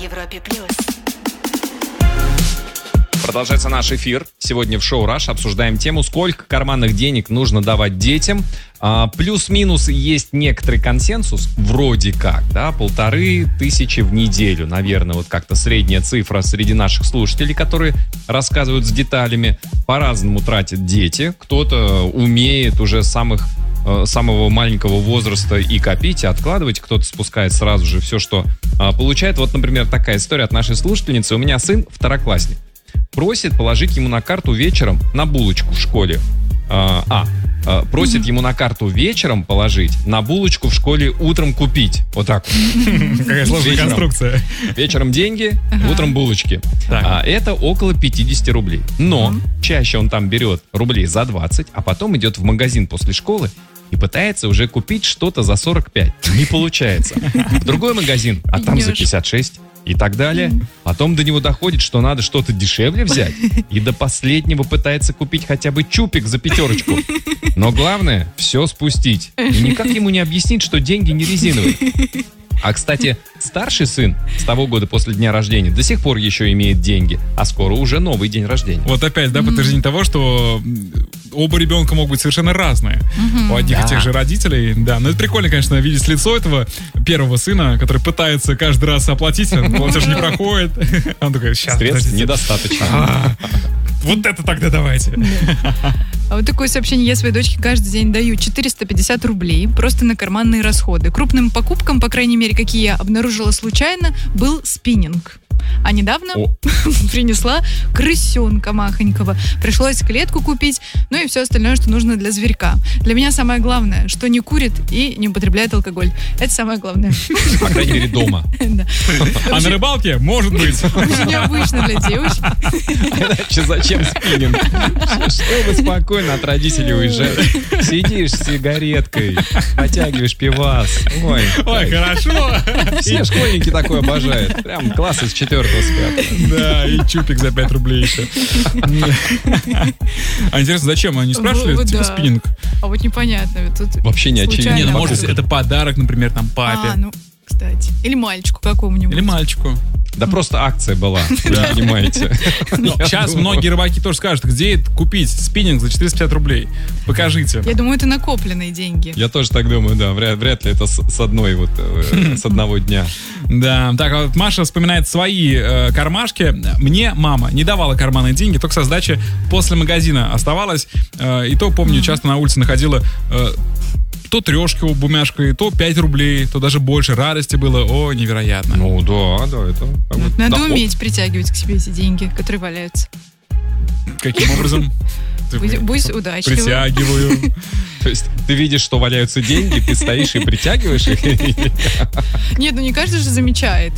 Европе+. Продолжается наш эфир. Сегодня в шоу «Раш» обсуждаем тему, сколько карманных денег нужно давать детям. Плюс-минус есть некоторый консенсус, вроде как, да, 1500 в неделю, наверное, вот как-то средняя цифра среди наших слушателей, которые рассказывают с деталями. По-разному тратят дети. Кто-то умеет уже с самого маленького возраста и копить, и откладывать. Кто-то спускает сразу же все, что получает. Вот, например, такая история от нашей слушательницы. У меня сын второклассник. Просит положить ему на карту вечером на булочку в школе. Просит ему на карту вечером положить, на булочку в школе утром купить. Вот так вот. Какая сложная конструкция. Вечером деньги, утром булочки. Это около 50 рублей. Но чаще он там берет рублей за 20, а потом идет в магазин после школы и пытается уже купить что-то за 45. Не получается. В другой магазин, а там за 56. И так далее. Потом до него доходит, что надо что-то дешевле взять. И до последнего пытается купить хотя бы чупик за 5. Но главное, все спустить. И никак ему не объяснить, что деньги не резиновые. А, кстати, старший сын с того года после дня рождения до сих пор еще имеет деньги, а скоро уже новый день рождения. Вот опять, да, подтверждение того, что оба ребенка могут быть совершенно разные. У одних и тех же родителей, да. Но это прикольно, конечно, видеть лицо этого первого сына, который пытается каждый раз оплатить, он все же не проходит. Он такой, сейчас, средств недостаточно. Вот это тогда давайте. А вот такое сообщение. Я своей дочке каждый день даю 450 рублей просто на карманные расходы. Крупным покупкам, по крайней мере, какие я обнаружила случайно, был спиннинг. А недавно принесла крысенка махонького. Пришлось клетку купить, ну и все остальное, что нужно для зверька. Для меня самое главное, что не курит и не употребляет алкоголь. Это самое главное. По крайней мере, дома. А на рыбалке? Может быть. Очень необычно для девочек. Иначе зачем спиннинг? Чтобы спокойно от родителей уезжать. Сидишь с сигареткой, потягиваешь пивас. Ой, хорошо. Все школьники такое обожают. Прям класс из 4 спят. Да, и чупик за 5 рублей еще. А интересно, зачем? Они спрашивали, типа спиннинг? А вот непонятно. Вообще не очевидно. Не, ну может это подарок, например, там папе. Ну, кстати. Или мальчику какому-нибудь. Или мальчику. Да просто акция была, понимаете. Сейчас многие рыбаки тоже скажут, где купить спиннинг за 450 рублей. Покажите. Я думаю, это накопленные деньги. Я тоже так думаю, да. Вряд ли это с одного дня. Да, так, а вот Маша вспоминает свои кармашки. Мне мама не давала карманные деньги, только со сдачи после магазина оставалась. И то, помню, часто на улице находила то трешку бумяжкой, то 5 рублей, то даже больше. Радости было, невероятно. Ну да, это... Надо уметь притягивать к себе эти деньги, которые валяются. Каким образом? Будь удачливым. Притягиваю. То есть ты видишь, что валяются деньги, ты стоишь и притягиваешь их? Нет, ну не каждый же замечает.